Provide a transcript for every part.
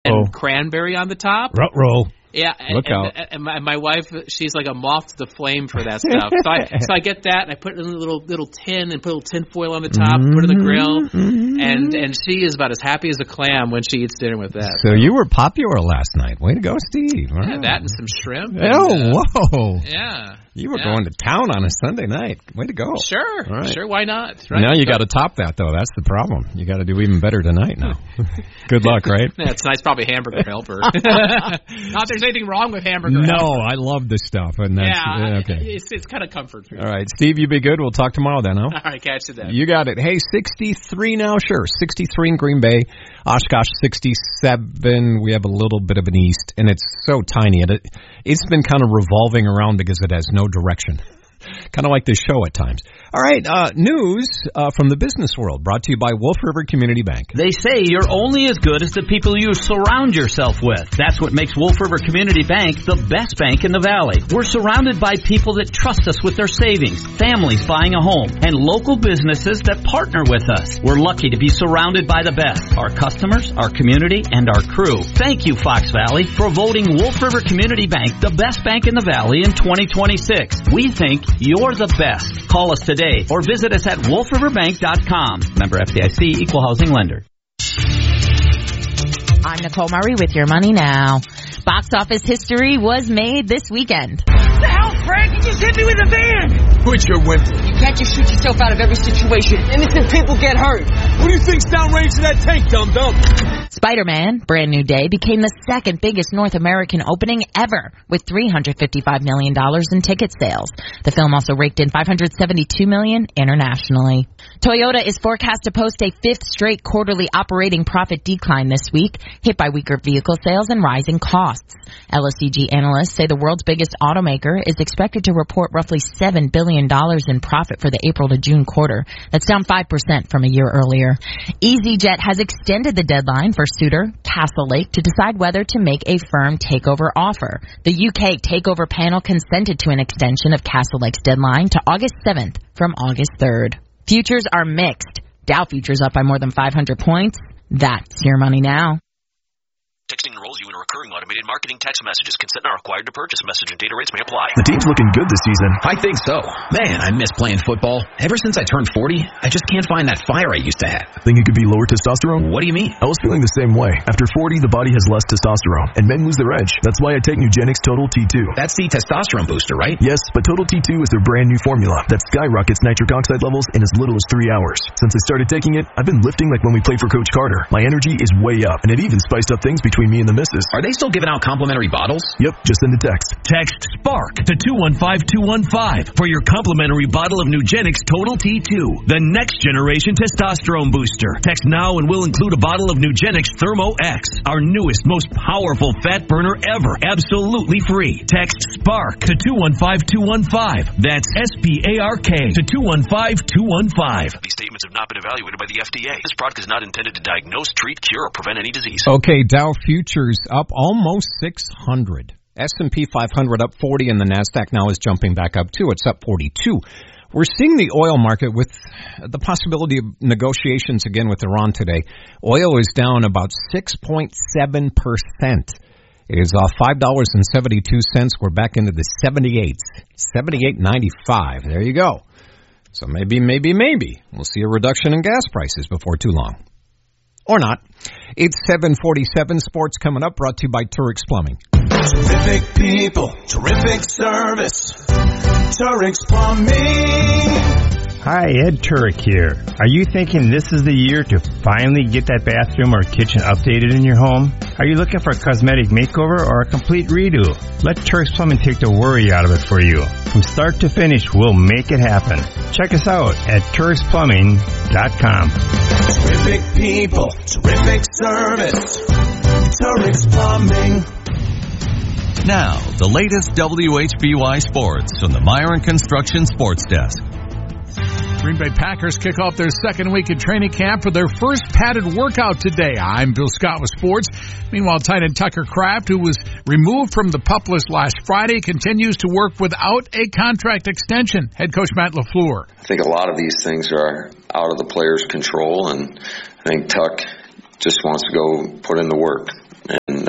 and cranberry on the top. Ruh-roh. Yeah, Look out. And my wife, she's like a moth to the flame for that stuff. So I get that, and I put it in a little tin and put a little tin foil on the top, put it in the grill, and she is about as happy as a clam when she eats dinner with that. So you were popular last night. Way to go, Steve. Yeah, that and some shrimp. Whoa. Yeah. You were going to town on a Sunday night. Way to go. Sure. Right. Sure, why not? Right? Now you got to top that, though. That's the problem. You got to do even better tonight now. Good luck, right? Yeah, tonight's probably hamburger helper. Not there's anything wrong with hamburger helper. No, I love this stuff. And that's, okay. It's kind of comfort food. All right, Steve, you be good. We'll talk tomorrow then, huh? All right, catch you then. You got it. Hey, 63 now, sure. 63 in Green Bay. Oshkosh, 67. We have a little bit of an east, and it's so tiny. It's been kind of revolving around because it has no direction. Kind of like this show at times. All right, news from the business world brought to you by Wolf River Community Bank. They say you're only as good as the people you surround yourself with. That's what makes Wolf River Community Bank the best bank in the Valley. We're surrounded by people that trust us with their savings, families buying a home, and local businesses that partner with us. We're lucky to be surrounded by the best, our customers, our community, and our crew. Thank you, Fox Valley, for voting Wolf River Community Bank the best bank in the Valley in 2026. We think you're the best. Call us today or visit us at wolfriverbank.com. Member FDIC, Equal Housing Lender. I'm Nicole Murray with Your Money Now. Box office history was made this weekend. What the hell, Frank? You just hit me with a van! Quit your whimpering. You can't just shoot yourself out of every situation. Innocent people get hurt. What do you think's downrange to that tank, dum-dum? Spider-Man, Brand New Day, became the second biggest North American opening ever with $355 million in ticket sales. The film also raked in $572 million internationally. Toyota is forecast to post a fifth straight quarterly operating profit decline this week, hit by weaker vehicle sales and rising costs. LSEG analysts say the world's biggest automaker is expected to report roughly $7 billion in profit for the April to June quarter. That's down 5% from a year earlier. EasyJet has extended the deadline for suitor Castlelake to decide whether to make a firm takeover offer. The UK takeover panel consented to an extension of Castlelake's deadline to August 7th from August 3rd. Futures are mixed. Dow futures up by more than 500 points. That's Your Money Now. Texting enrolls you in a recurring automated marketing text messages. Consent are required to purchase. Message and data rates may apply. The team's looking good this season. I think so. Man, I miss playing football. Ever since I turned 40, I just can't find that fire I used to have. Think it could be lower testosterone? What do you mean? I was feeling the same way. After 40, the body has less testosterone, and men lose their edge. That's why I take Nugenix Total T2. That's the testosterone booster, right? Yes, but Total T2 is their brand new formula that skyrockets nitric oxide levels in as little as 3 hours. Since I started taking it, I've been lifting like when we played for Coach Carter. My energy is way up, and it even spiced up things between me and the missus. Are they still giving out complimentary bottles? Yep, just send a text. Text SPARK to 215-215 for your complimentary bottle of Nugenix Total T2, the next generation testosterone booster. Text now and we'll include a bottle of Nugenix Thermo X, our newest, most powerful fat burner ever, absolutely free. Text SPARK to 215-215. That's SPARK to 215-215. These statements have not been evaluated by the FDA. This product is not intended to diagnose, treat, cure, or prevent any disease. Okay, Dow futures up almost 600. S&P 500 up 40, and the NASDAQ now is jumping back up too. It's up 42. We're seeing the oil market with the possibility of negotiations again with Iran today. Oil is down about 6.7%. It is $5.72. We're back into the 78s. 78.95. There you go. So maybe we'll see a reduction in gas prices before too long. Or not. It's 7:47. Sports coming up, brought to you by Turix Plumbing. Terrific people, terrific service. Turix Plumbing. Hi, Ed Turek here. Are you thinking this is the year to finally get that bathroom or kitchen updated in your home? Are you looking for a cosmetic makeover or a complete redo? Let Turek Plumbing take the worry out of it for you. From start to finish, we'll make it happen. Check us out at TurexPlumbing.com. Terrific people, terrific service. Turek Plumbing. Now, the latest WHBY sports from the Myron Construction Sports Desk. Green Bay Packers kick off their second week of training camp for their first padded workout today. I'm Bill Scott with sports. Meanwhile, tight end Tucker Kraft, who was removed from the PUP list last Friday, continues to work without a contract extension. Head coach Matt LaFleur. I think a lot of these things are out of the player's control, and I think Tuck just wants to go put in the work.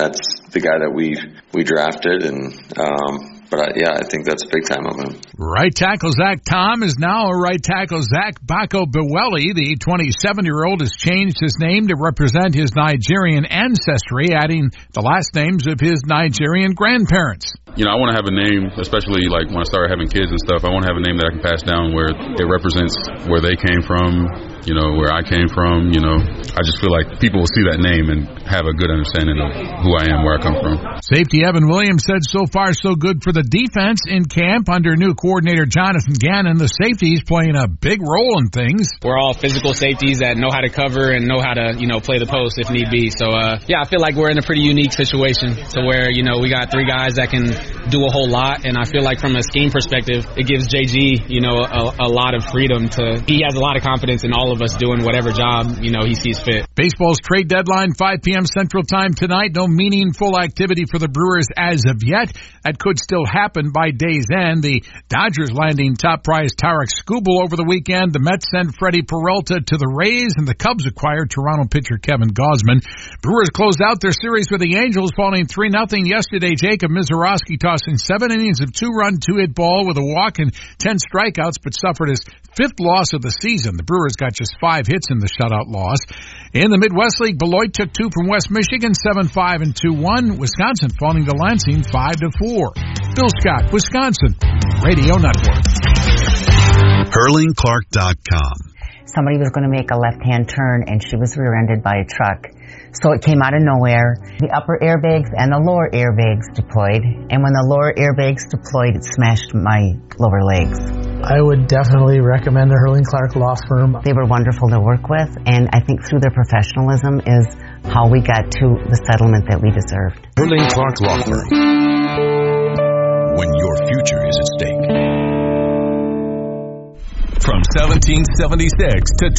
that's the guy that we drafted, and but I think that's big time of him. Right tackle Zach Tom is now a right tackle Zach Bako Beweli. The 27-year-old has changed his name to represent his Nigerian ancestry, adding the last names of his Nigerian grandparents. You know, I want to have a name, especially like when I start having kids and stuff, I want to have a name that I can pass down where it represents where they came from, you know, where I came from, you know. I just feel like people will see that name and have a good understanding of who I am, where I come from. Safety Evan Williams said so far so good for the defense in camp under new coordinator Jonathan Gannon. The safeties playing a big role in things. We're all physical safeties that know how to cover and know how to, you know, play the post if need be. So, I feel like we're in a pretty unique situation to where, you know, we got three guys that can do a whole lot, and I feel like from a scheme perspective, it gives JG, you know, a lot of freedom he has a lot of confidence in all of us doing whatever job, you know, he sees fit. Baseball's trade deadline, 5 p.m. Central Time tonight. No meaningful activity for the Brewers as of yet. That could still happen by day's end. The Dodgers landing top prize Tarek Skubal over the weekend. The Mets send Freddie Peralta to the Rays, and the Cubs acquired Toronto pitcher Kevin Gausman. Brewers closed out their series with the Angels, falling 3-0 yesterday. Jacob Mizorowski tossing 7 innings of 2-run, 2-hit ball with a walk and 10 strikeouts, but suffered his 5th loss of the season. The Brewers got just 5 hits in the shutout loss. In the Midwest League, Beloit took 2 from West Michigan, 7-5 and 2-1. Wisconsin falling to Lansing 5-4. Bill Scott, Wisconsin Radio Network. HurlingClark.com. Somebody was going to make a left-hand turn, and she was rear-ended by a truck. So it came out of nowhere. The upper airbags and the lower airbags deployed. And when the lower airbags deployed, it smashed my lower legs. I would definitely recommend the Hurling Clark Law Firm. They were wonderful to work with, and I think through their professionalism is how we got to the settlement that we deserved. Hurling Clark Law Firm. When your future is at stake. From 1776 to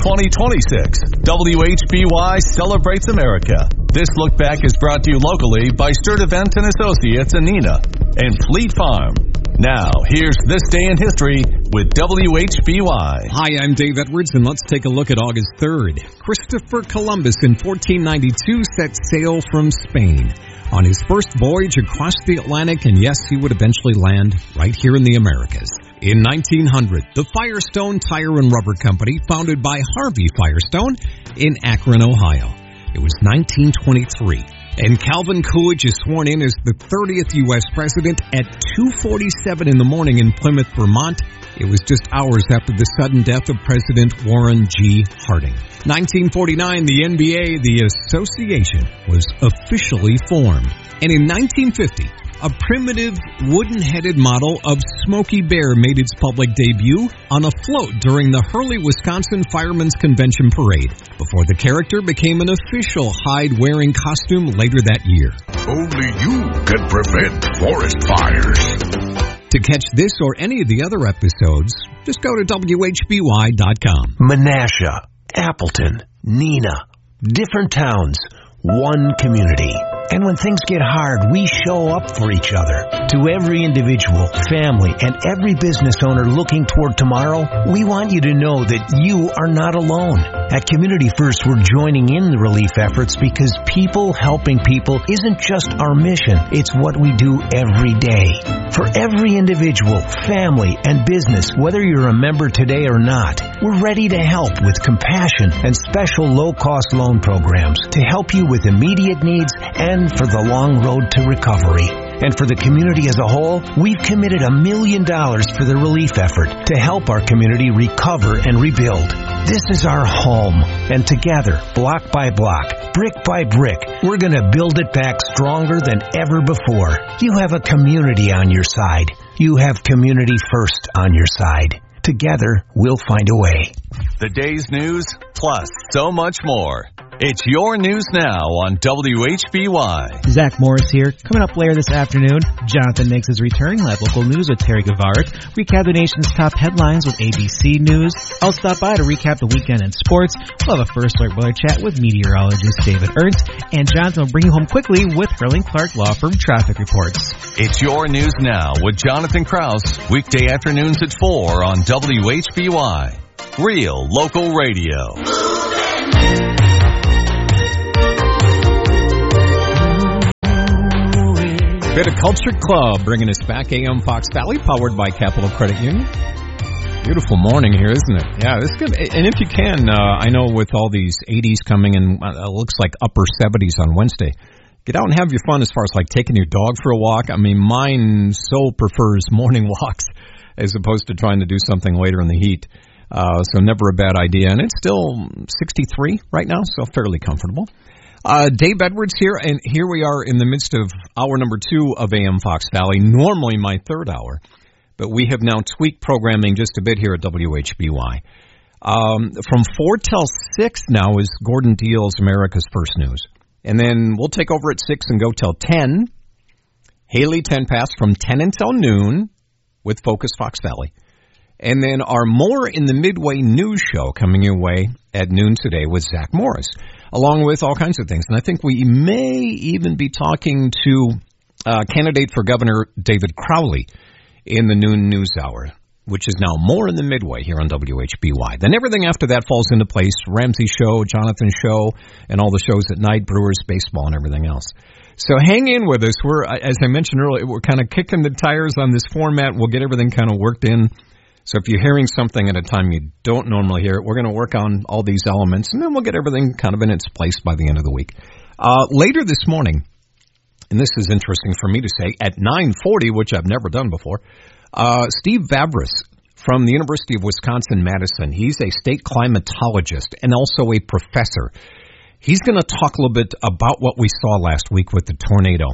2026, WHBY celebrates America. This look back is brought to you locally by Sturdivant & Associates in Neenah and Fleet Farm. Now, here's This Day in History with WHBY. Hi, I'm Dave Edwards, and let's take a look at August 3rd. Christopher Columbus in 1492 set sail from Spain on his first voyage across the Atlantic, and yes, he would eventually land right here in the Americas. In 1900, the Firestone Tire and Rubber Company, founded by Harvey Firestone in Akron, Ohio. It was 1923. And Calvin Coolidge is sworn in as the 30th U.S. President at 2:47 in the morning in Plymouth, Vermont. It was just hours after the sudden death of President Warren G. Harding. 1949, the NBA, the association, was officially formed. And in 1950, a primitive wooden-headed model of Smokey Bear made its public debut on a float during the Hurley, Wisconsin Firemen's Convention Parade, before the character became an official hide-wearing costume later that year. Only you can prevent forest fires. To catch this or any of the other episodes, just go to WHBY.com. Menasha, Appleton, Neenah, different towns, one community. And when things get hard, we show up for each other. To every individual, family, and every business owner looking toward tomorrow, we want you to know that you are not alone. At Community First, we're joining in the relief efforts because people helping people isn't just our mission, it's what we do every day. For every individual, family, and business, whether you're a member today or not, we're ready to help with compassion and special low-cost loan programs to help you with immediate needs and for the long road to recovery. And for the community as a whole, we've committed $1 million for the relief effort to help our community recover and rebuild. This is our home, and together, block by block, brick by brick, we're going to build it back stronger than ever before. You have a community on your side. You have Community First on your side. Together, we'll find a way. The day's news, plus so much more. It's your news now on WHBY. Zach Morris here. Coming up later this afternoon, Jonathan makes his return. We'll have local news with Terry Gavarik. Recap the nation's top headlines with ABC News. I'll stop by to recap the weekend in sports. We'll have a First Alert weather chat with meteorologist David Ernst. And Jonathan will bring you home quickly with Hurling Clark Law Firm traffic reports. It's your news now with Jonathan Krause. Weekday afternoons at 4 on WHBY. Real local radio. Bit of Culture Club bringing us back. AM Fox Valley, powered by Capital Credit Union. Beautiful morning here, isn't it? Yeah, this is good. And if you can, I know with all these 80s coming and it looks like upper 70s on Wednesday, get out and have your fun as far as like taking your dog for a walk. I mean, mine so prefers morning walks as opposed to trying to do something later in the heat. So never a bad idea. And it's still 63 right now, so fairly comfortable. Dave Edwards here, and here we are in the midst of hour number 2 of AM Fox Valley, normally my third hour, but we have now tweaked programming just a bit here at WHBY. From 4 till 6 now is Gordon Deal's America's First News, and then we'll take over at 6 and go till 10. Haley 10 past from 10 until noon with Focus Fox Valley. And then our More in the Midway news show coming your way at noon today with Zach Morris, along with all kinds of things. And I think we may even be talking to candidate for Governor David Crowley in the noon news hour, which is now More in the Midway here on WHBY. Then everything after that falls into place. Ramsey Show, Jonathan Show, and all the shows at night, Brewers, baseball, and everything else. So hang in with us. We're, as I mentioned earlier, we're kind of kicking the tires on this format. We'll get everything kind of worked in. So if you're hearing something at a time you don't normally hear it, we're going to work on all these elements, and then we'll get everything kind of in its place by the end of the week. Later this morning, and this is interesting for me to say, at 9:40, which I've never done before, Steve Vavris from the University of Wisconsin-Madison. He's a state climatologist and also a professor. He's going to talk a little bit about what we saw last week with the tornado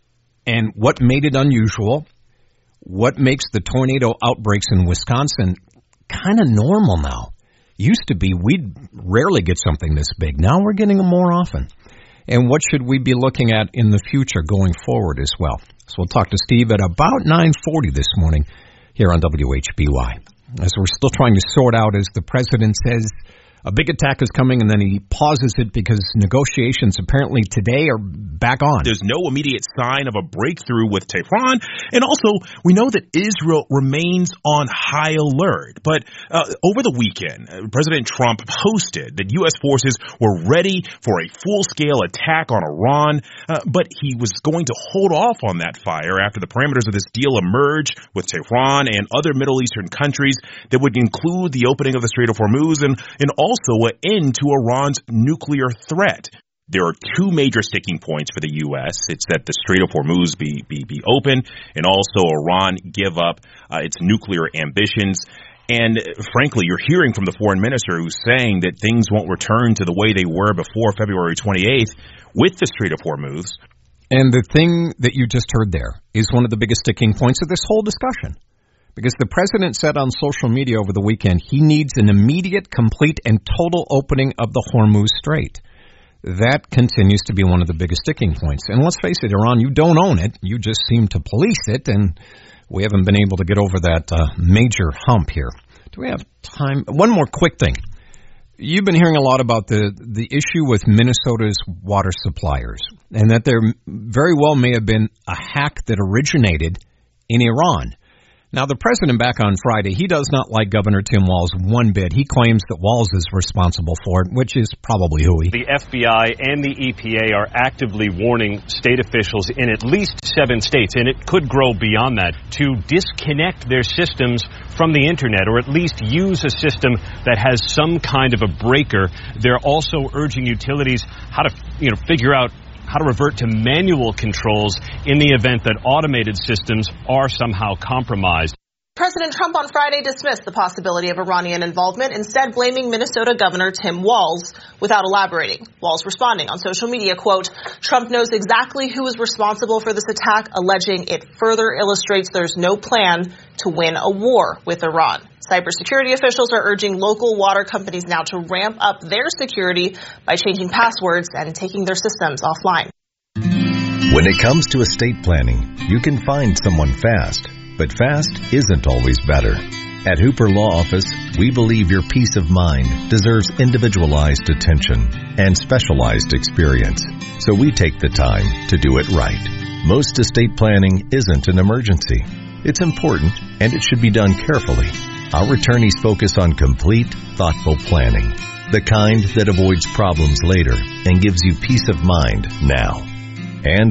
and what made it unusual. What makes the tornado outbreaks in Wisconsin kind of normal now? Used to be we'd rarely get something this big. Now we're getting them more often. And what should we be looking at in the future going forward as well? So we'll talk to Steve at about 9:40 this morning here on WHBY. As we're still trying to sort out, as the president says, a big attack is coming, and then he pauses it because negotiations apparently today are back on. There's no immediate sign of a breakthrough with Tehran. And also, we know that Israel remains on high alert. But over the weekend, President Trump posted that U.S. forces were ready for a full-scale attack on Iran, but he was going to hold off on that fire after the parameters of this deal emerged with Tehran and other Middle Eastern countries that would include the opening of the Strait of Hormuz and also an end to Iran's nuclear threat. There are 2 major sticking points for the U.S. It's that the Strait of Hormuz be open, and also Iran give up its nuclear ambitions. And frankly, you're hearing from the foreign minister who's saying that things won't return to the way they were before February 28th with the Strait of Hormuz. And the thing that you just heard there is one of the biggest sticking points of this whole discussion. Because the president said on social media over the weekend he needs an immediate, complete, and total opening of the Hormuz Strait. That continues to be one of the biggest sticking points. And let's face it, Iran, you don't own it. You just seem to police it, and we haven't been able to get over that major hump here. Do we have time? One more quick thing. You've been hearing a lot about the issue with Minnesota's water suppliers, and that there very well may have been a hack that originated in Iran. Now, the president back on Friday, he does not like Governor Tim Walz one bit. He claims that Walz is responsible for it, which is probably hooey. The FBI and the EPA are actively warning state officials in at least 7 states, and it could grow beyond that, to disconnect their systems from the internet, or at least use a system that has some kind of a breaker. They're also urging utilities how to, figure out how to revert to manual controls in the event that automated systems are somehow compromised. President Trump on Friday dismissed the possibility of Iranian involvement, instead blaming Minnesota Governor Tim Walz without elaborating. Walz responding on social media, quote, Trump knows exactly who is responsible for this attack, alleging it further illustrates there's no plan to win a war with Iran. Cybersecurity officials are urging local water companies now to ramp up their security by changing passwords and taking their systems offline. When it comes to estate planning, you can find someone fast, but fast isn't always better. At Hooper Law Office, we believe your peace of mind deserves individualized attention and specialized experience, so we take the time to do it right. Most estate planning isn't an emergency. It's important, and it should be done carefully. Our attorneys focus on complete, thoughtful planning, the kind that avoids problems later and gives you peace of mind now. And when they're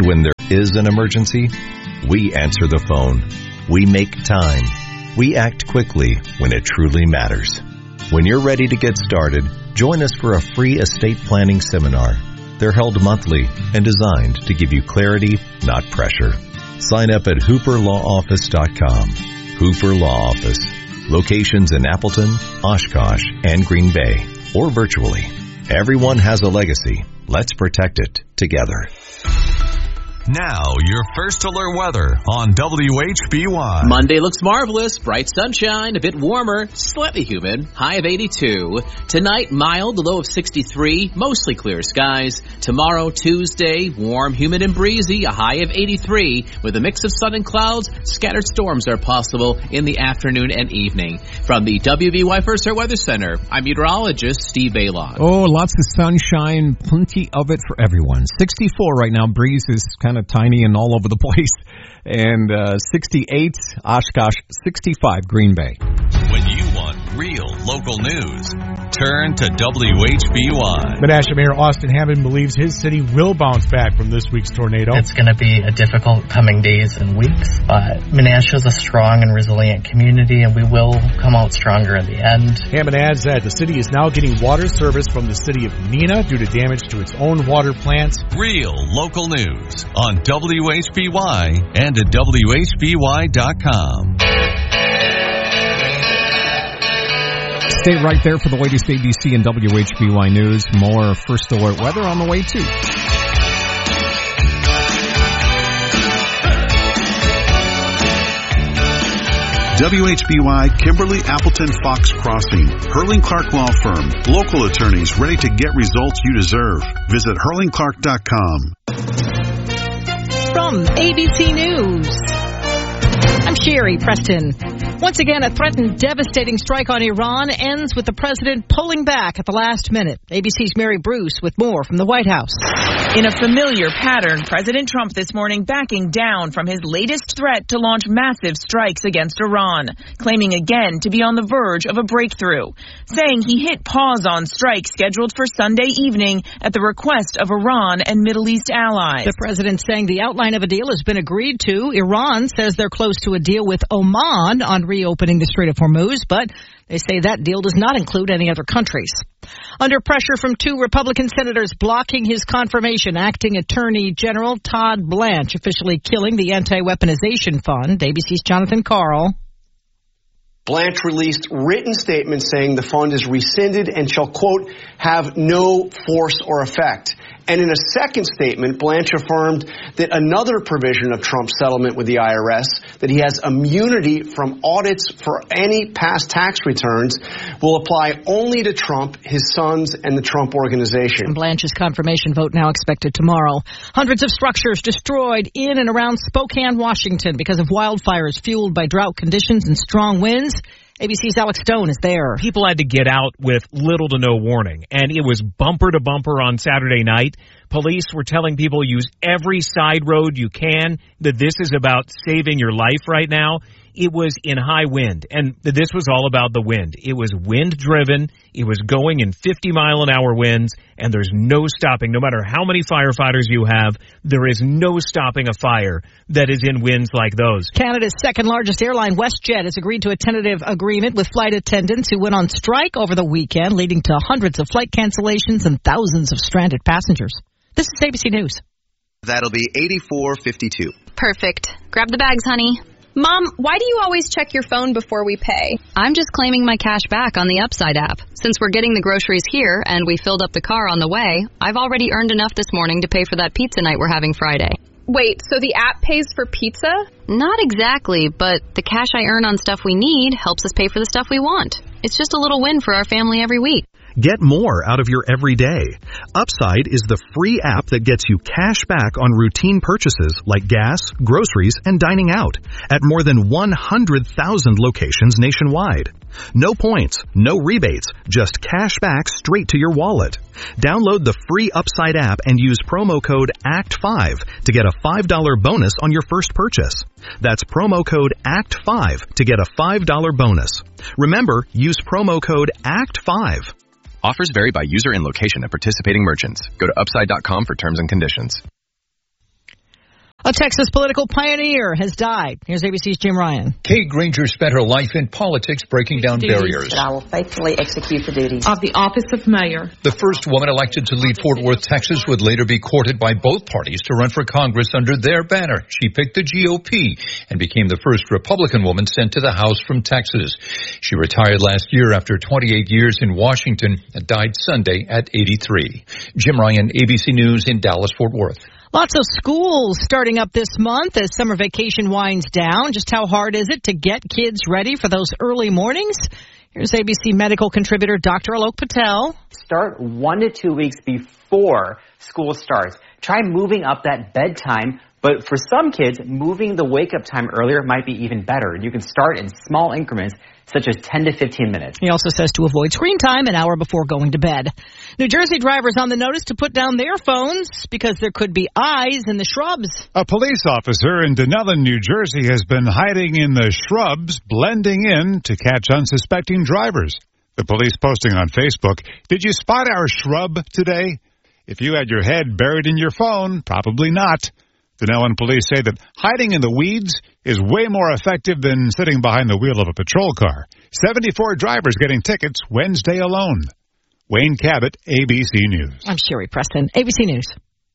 is an emergency, we answer the phone. We make time. We act quickly when it truly matters. When you're ready to get started, join us for a free estate planning seminar. They're held monthly and designed to give you clarity, not pressure. Sign up at HooperLawOffice.com. Hooper Law Office. Locations in Appleton, Oshkosh, and Green Bay, or virtually. Everyone has a legacy. Let's protect it together. Now, your first alert weather on WHBY. Monday looks marvelous. Bright sunshine, a bit warmer, slightly humid, high of 82. Tonight, mild, a low of 63, mostly clear skies. Tomorrow, Tuesday, warm, humid, and breezy, a high of 83. With a mix of sun and clouds, scattered storms are possible in the afternoon and evening. From the WVY First Alert Weather Center, I'm meteorologist Steve Baylon. Oh, lots of sunshine, plenty of it for everyone. 64 right now, breeze is kind of tiny and all over the place. And 68 Oshkosh, 65 Green Bay. When you want real local news, turn to WHBY. Menasha Mayor Austin Hammond believes his city will bounce back from this week's tornado. It's going to be a difficult coming days and weeks, but Menasha is a strong and resilient community, and we will come out stronger in the end. Hammond adds that the city is now getting water service from the city of Neenah due to damage to its own water plants. Real local news on WHBY and at WHBY.com. Stay right there for the latest ABC and WHBY news. More First Alert weather on the way, too. WHBY, Kimberly Appleton Fox Crossing, Hurling Clark Law Firm, local attorneys ready to get results you deserve. Visit hurlingclark.com. From ABC News, I'm Sherry Preston. Once again, a threatened, devastating strike on Iran ends with the president pulling back at the last minute. ABC's Mary Bruce with more from the White House. In a familiar pattern, President Trump this morning backing down from his latest threat to launch massive strikes against Iran, claiming again to be on the verge of a breakthrough, saying he hit pause on strikes scheduled for Sunday evening at the request of Iran and Middle East allies. The president saying the outline of a deal has been agreed to. Iran says they're close to a deal with Oman on reopening the Strait of Hormuz, but they say that deal does not include any other countries. Under pressure from two Republican senators blocking his confirmation, Acting Attorney General Todd Blanche officially killing the Anti-Weaponization Fund. ABC's Jonathan Karl. Blanche released written statements saying the fund is rescinded and shall, quote, have no force or effect. And in a second statement, Blanche affirmed that another provision of Trump's settlement with the IRS, that he has immunity from audits for any past tax returns, will apply only to Trump, his sons, and the Trump Organization. And Blanche's confirmation vote now expected tomorrow. Hundreds of structures destroyed in and around Spokane, Washington because of wildfires fueled by drought conditions and strong winds. ABC's Alex Stone is there. People had to get out with little to no warning, and it was bumper to bumper on Saturday night. Police were telling people use every side road you can, that this is about saving your life right now. It was in high wind, and this was all about the wind. It was wind-driven. It was going in 50-mile-an-hour winds, and there's no stopping. No matter how many firefighters you have, there is no stopping a fire that is in winds like those. Canada's second-largest airline, WestJet, has agreed to a tentative agreement with flight attendants who went on strike over the weekend, leading to hundreds of flight cancellations and thousands of stranded passengers. This is ABC News. That'll be $84.52. Perfect. Grab the bags, honey. Mom, why do you always check your phone before we pay? I'm just claiming my cash back on the Upside app. Since we're getting the groceries here and we filled up the car on the way, I've already earned enough this morning to pay for that pizza night we're having Friday. Wait, so the app pays for pizza? Not exactly, but the cash I earn on stuff we need helps us pay for the stuff we want. It's just a little win for our family every week. Get more out of your everyday. Upside is the free app that gets you cash back on routine purchases like gas, groceries, and dining out at more than 100,000 locations nationwide. No points, no rebates, just cash back straight to your wallet. Download the free Upside app and use promo code ACT5 to get a $5 bonus on your first purchase. That's promo code ACT5 to get a $5 bonus. Remember, use promo code ACT5. Offers vary by user and location at participating merchants. Go to upside.com for terms and conditions. A Texas political pioneer has died. Here's ABC's Jim Ryan. Kay Granger spent her life in politics breaking down barriers. I will faithfully execute the duties of the office of mayor. The first woman elected to lead Fort Worth, Texas, would later be courted by both parties to run for Congress under their banner. She picked the GOP and became the first Republican woman sent to the House from Texas. She retired last year after 28 years in Washington and died Sunday at 83. Jim Ryan, ABC News in Dallas, Fort Worth. Lots of schools starting up this month as summer vacation winds down. Just how hard is it to get kids ready for those early mornings? Here's ABC medical contributor Dr. Alok Patel. Start 1 to 2 weeks before school starts. Try moving up that bedtime. But for some kids, moving the wake-up time earlier might be even better. You can start in small increments, such as 10 to 15 minutes. He also says to avoid screen time an hour before going to bed. New Jersey drivers on the notice to put down their phones because there could be eyes in the shrubs. A police officer in Dunellen, New Jersey, has been hiding in the shrubs, blending in to catch unsuspecting drivers. The police posting on Facebook, "Did you spot our shrub today?" If you had your head buried in your phone, probably not. Dunellen police say that hiding in the weeds is way more effective than sitting behind the wheel of a patrol car. 74 drivers getting tickets Wednesday alone. Wayne Cabot, ABC News. I'm Sherry Preston, ABC News.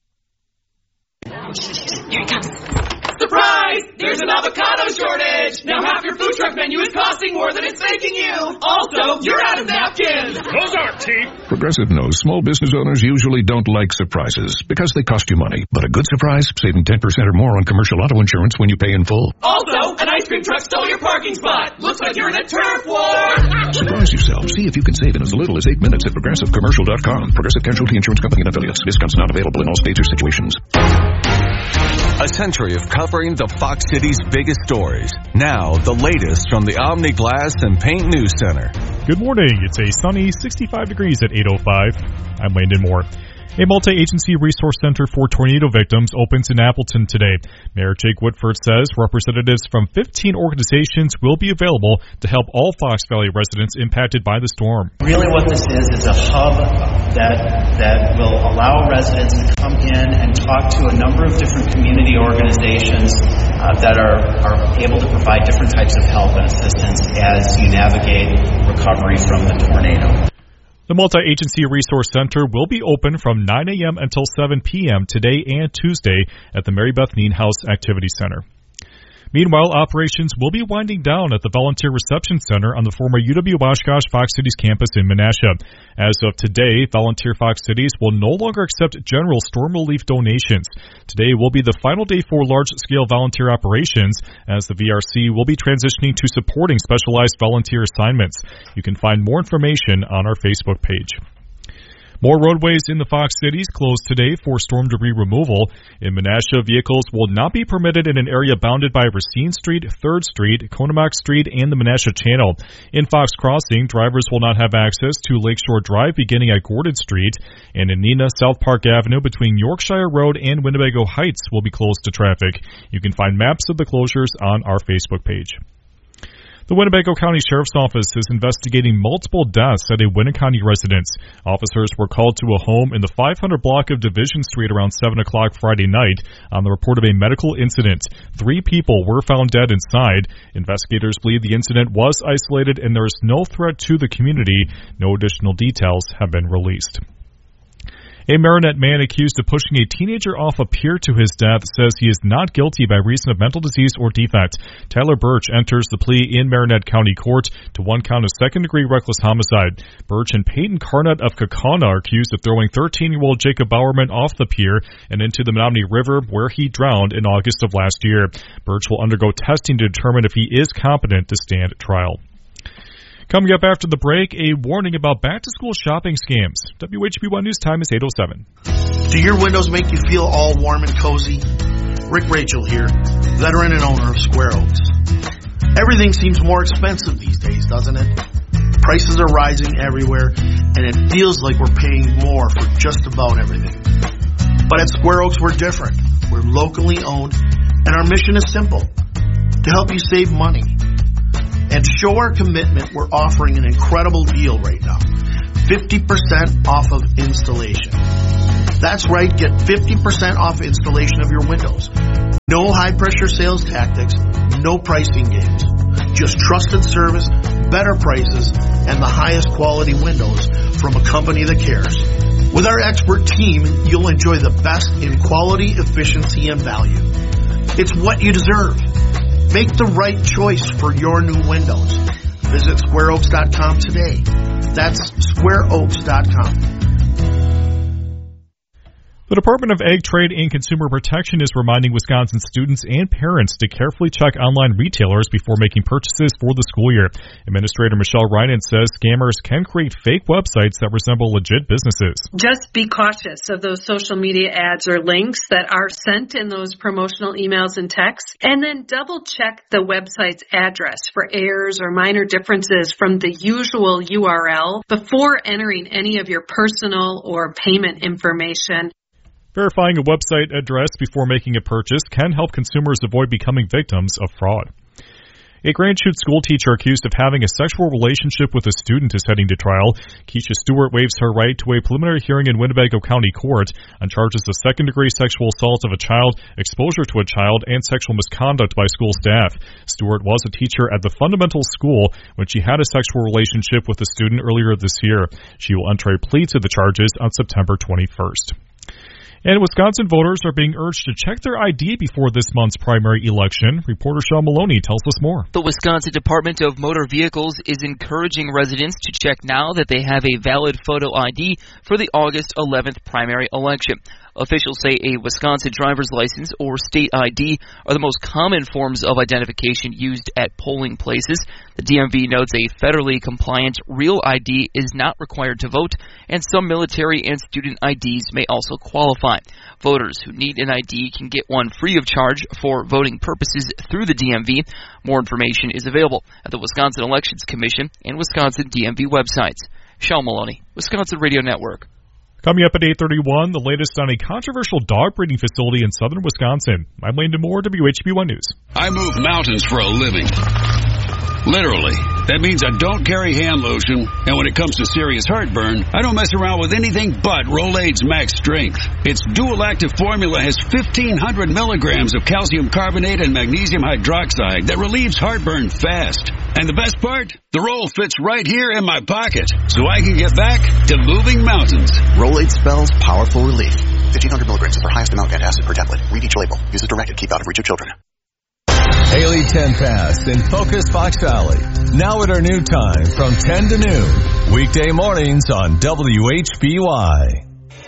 Here it comes. Surprise! There's an avocado shortage! Now half your food truck menu is costing more than it's making you! Also, you're out of napkins! Those aren't cheap! Progressive knows small business owners usually don't like surprises because they cost you money. But a good surprise, saving 10% or more on commercial auto insurance when you pay in full. Also, an ice cream truck stole your parking spot! Looks like you're in a turf war! Surprise yourself. See if you can save in as little as 8 minutes at ProgressiveCommercial.com. Progressive Casualty Insurance Company and Affiliates. Discounts not available in all states or situations. A century of covering the Fox City's biggest stories. Now, the latest from the Omni Glass and Paint News Center. Good morning. It's a sunny 65 degrees at 8:05. I'm Landon Moore. A multi-agency resource center for tornado victims opens in Appleton today. Mayor Jake Woodford says representatives from 15 organizations will be available to help all Fox Valley residents impacted by the storm. Really what this is a hub that will allow residents to come in and talk to a number of different community organizations that are able to provide different types of help and assistance as you navigate recovery from the tornado. The Multi-Agency Resource Center will be open from 9 a.m. until 7 p.m. today and Tuesday at the Mary Beth Neen House Activity Center. Meanwhile, operations will be winding down at the Volunteer Reception Center on the former UW-Oshkosh Fox Cities campus in Menasha. As of today, Volunteer Fox Cities will no longer accept general storm relief donations. Today will be the final day for large-scale volunteer operations, as the VRC will be transitioning to supporting specialized volunteer assignments. You can find more information on our Facebook page. More roadways in the Fox Cities closed today for storm debris removal. In Menasha, vehicles will not be permitted in an area bounded by Racine Street, 3rd Street, Conomac Street, and the Menasha Channel. In Fox Crossing, drivers will not have access to Lakeshore Drive beginning at Gordon Street. And in Neenah, South Park Avenue between Yorkshire Road and Winnebago Heights will be closed to traffic. You can find maps of the closures on our Facebook page. The Winnebago County Sheriff's Office is investigating multiple deaths at a Winneconne residence. Officers were called to a home in the 500 block of Division Street around 7 o'clock Friday night on the report of a medical incident. 3 people were found dead inside. Investigators believe the incident was isolated and there is no threat to the community. No additional details have been released. A Marinette man accused of pushing a teenager off a pier to his death says he is not guilty by reason of mental disease or defect. Tyler Birch enters the plea in Marinette County Court to 1 count of second-degree reckless homicide. Birch and Peyton Carnett of Kaukauna are accused of throwing 13-year-old Jacob Bowerman off the pier and into the Menominee River, where he drowned in August of last year. Birch will undergo testing to determine if he is competent to stand trial. Coming up after the break, a warning about back-to-school shopping scams. WHB1 News time is 8:07. Do your windows make you feel all warm and cozy? Rick Rachel here, veteran and owner of Square Oaks. Everything seems more expensive these days, doesn't it? Prices are rising everywhere, and it feels like we're paying more for just about everything. But at Square Oaks, we're different. We're locally owned, and our mission is simple: to help you save money. And to show our commitment, we're offering an incredible deal right now. 50% off of installation. That's right, get 50% off installation of your windows. No high-pressure sales tactics, no pricing games. Just trusted service, better prices, and the highest quality windows from a company that cares. With our expert team, you'll enjoy the best in quality, efficiency, and value. It's what you deserve. Make the right choice for your new windows. Visit SquareOaks.com today. That's SquareOaks.com. The Department of Ag, Trade, and Consumer Protection is reminding Wisconsin students and parents to carefully check online retailers before making purchases for the school year. Administrator Michelle Reinen says scammers can create fake websites that resemble legit businesses. Just be cautious of those social media ads or links that are sent in those promotional emails and texts, and then double check the website's address for errors or minor differences from the usual URL before entering any of your personal or payment information. Verifying a website address before making a purchase can help consumers avoid becoming victims of fraud. A Grand Chute school teacher accused of having a sexual relationship with a student is heading to trial. Keisha Stewart waives her right to a preliminary hearing in Winnebago County Court on charges of second-degree sexual assault of a child, exposure to a child, and sexual misconduct by school staff. Stewart was a teacher at the Fundamental School when she had a sexual relationship with a student earlier this year. She will enter a plea to the charges on September 21st. And Wisconsin voters are being urged to check their ID before this month's primary election. Reporter Sean Maloney tells us more. The Wisconsin Department of Motor Vehicles is encouraging residents to check now that they have a valid photo ID for the August 11th primary election. Officials say a Wisconsin driver's license or state ID are the most common forms of identification used at polling places. The DMV notes a federally compliant real ID is not required to vote, and some military and student IDs may also qualify. Voters who need an ID can get one free of charge for voting purposes through the DMV. More information is available at the Wisconsin Elections Commission and Wisconsin DMV websites. Sean Maloney, Wisconsin Radio Network. Coming up at 8:31, the latest on a controversial dog breeding facility in southern Wisconsin. I'm Landon Moore, WHB1 News. I move mountains for a living. Literally. That means I don't carry hand lotion, and when it comes to serious heartburn, I don't mess around with anything but Rolaids Max Strength. Its dual-active formula has 1,500 milligrams of calcium carbonate and magnesium hydroxide that relieves heartburn fast. And the best part? The roll fits right here in my pocket, so I can get back to moving mountains. Rolaids spells powerful relief. 1,500 milligrams is our highest amount of antacid per tablet. Read each label. Use as directed. Keep out of reach of children. Haley 10 Past in Focus Fox Valley. Now at our new time from 10 to noon. Weekday mornings on WHBY.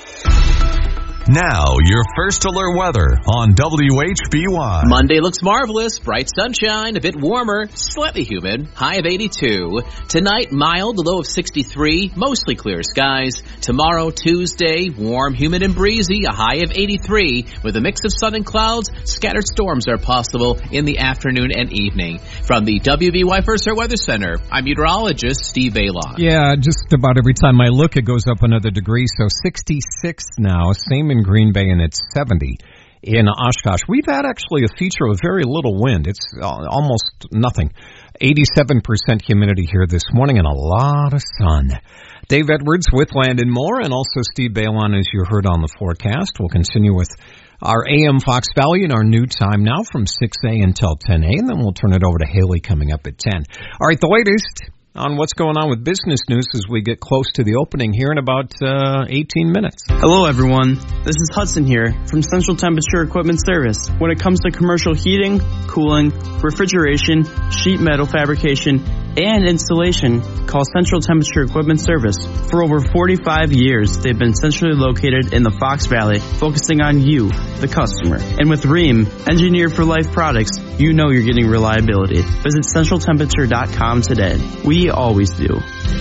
Now, your first alert weather on WHBY. Monday looks marvelous. Bright sunshine, a bit warmer, slightly humid, high of 82. Tonight, mild, low of 63, mostly clear skies. Tomorrow, Tuesday, warm, humid, and breezy, a high of 83. With a mix of sun and clouds, scattered storms are possible in the afternoon and evening. From the WBY First Alert Weather Center, I'm meteorologist Steve Bailon. Yeah, just about every time I look, it goes up another degree, so 66 now. Same in Green Bay, and it's 70 in Oshkosh. We've had actually a feature of very little wind. It's almost nothing. 87% humidity here this morning and a lot of sun. Dave Edwards with Landon Moore and also Steve Bailon, as you heard on the forecast. We'll continue with our AM Fox Valley in our new time now from 6A until 10A, and then we'll turn it over to Haley coming up at 10. All right, the latest on what's going on with business news as we get close to the opening here in about 18 minutes. Hello, everyone. This is Hudson here from Central Temperature Equipment Service. When it comes to commercial heating, cooling, refrigeration, sheet metal fabrication, and installation, call Central Temperature Equipment Service. For over 45 years, they've been centrally located in the Fox Valley, focusing on you, the customer. And with Rheem, Engineered for Life products, you know you're getting reliability. Visit centraltemperature.com today. We always do.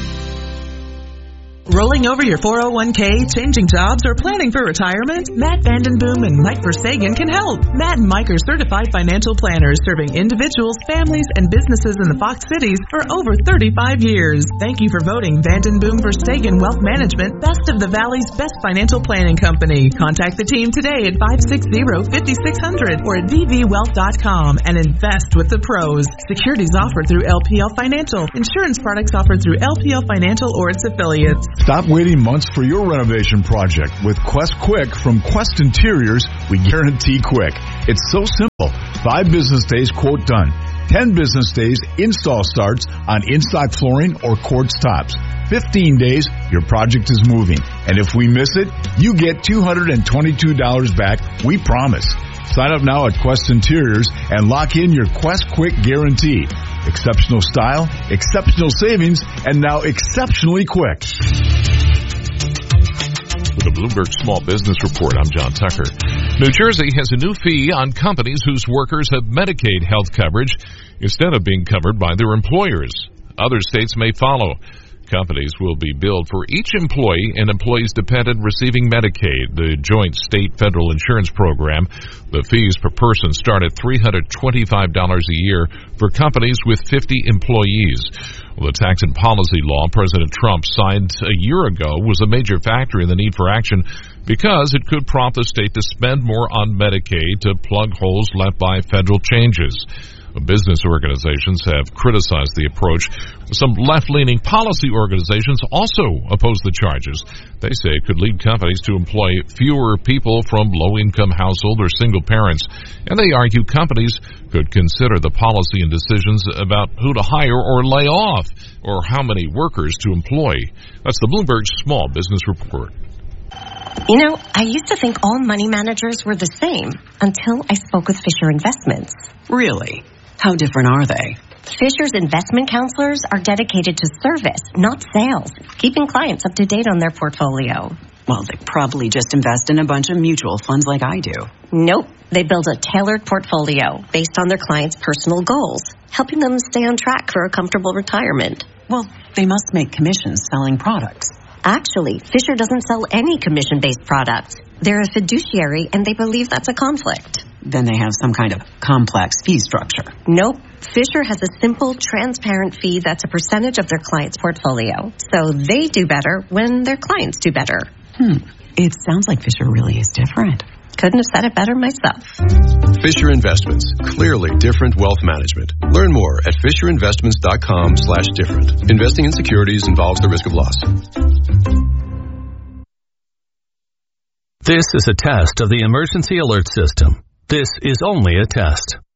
Rolling over your 401k, changing jobs, or planning for retirement? Matt Vandenboom and Mike Verstegen can help. Matt and Mike are certified financial planners serving individuals, families, and businesses in the Fox Cities for over 35 years. Thank you for voting Vandenboom Verstegen Wealth Management Best of the Valley's best financial planning company. Contact the team today at 560-5600 or at dvwealth.com and invest with the pros. Securities offered through LPL Financial. Insurance products offered through LPL Financial or its affiliates. Stop waiting months for your renovation project. With Quest Quick from Quest Interiors, we guarantee quick. It's so simple. 5 business days, quote done. 10 business days, install starts on inside flooring or quartz tops. 15 days, your project is moving. And if we miss it, you get $222 back, we promise. Sign up now at Quest Interiors and lock in your Quest Quick Guarantee. Exceptional style, exceptional savings, and now exceptionally quick. With the Bloomberg Small Business Report, I'm John Tucker. New Jersey has a new fee on companies whose workers have Medicaid health coverage instead of being covered by their employers. Other states may follow. Companies will be billed for each employee and employee's dependent receiving Medicaid, the joint state-federal insurance program. The fees per person start at $325 a year for companies with 50 employees. Well, the tax and policy law President Trump signed a year ago was a major factor in the need for action because it could prompt the state to spend more on Medicaid to plug holes left by federal changes. Business organizations have criticized the approach. Some left-leaning policy organizations also oppose the charges. They say it could lead companies to employ fewer people from low-income households or single parents. And they argue companies could consider the policy and decisions about who to hire or lay off or how many workers to employ. That's the Bloomberg Small Business Report. You know, I used to think all money managers were the same until I spoke with Fisher Investments. Really? How different are they? Fisher's investment counselors are dedicated to service, not sales, keeping clients up to date on their portfolio. Well, they probably just invest in a bunch of mutual funds like I do. Nope. They build a tailored portfolio based on their clients' personal goals, helping them stay on track for a comfortable retirement. Well, they must make commissions selling products. Actually, Fisher doesn't sell any commission-based products. They're a fiduciary, and they believe that's a conflict. Then they have some kind of complex fee structure. Nope. Fisher has a simple, transparent fee that's a percentage of their client's portfolio. So they do better when their clients do better. It sounds like Fisher really is different. Couldn't have said it better myself. Fisher Investments. Clearly different wealth management. Learn more at FisherInvestments.com/different. Investing in securities involves the risk of loss. This is a test of the emergency alert system. This is only a test.